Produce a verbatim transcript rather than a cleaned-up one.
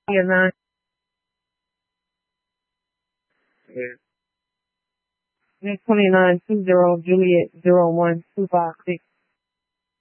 Yeah, nine. Yeah. twenty-nine two zero Juliet zero one two five six.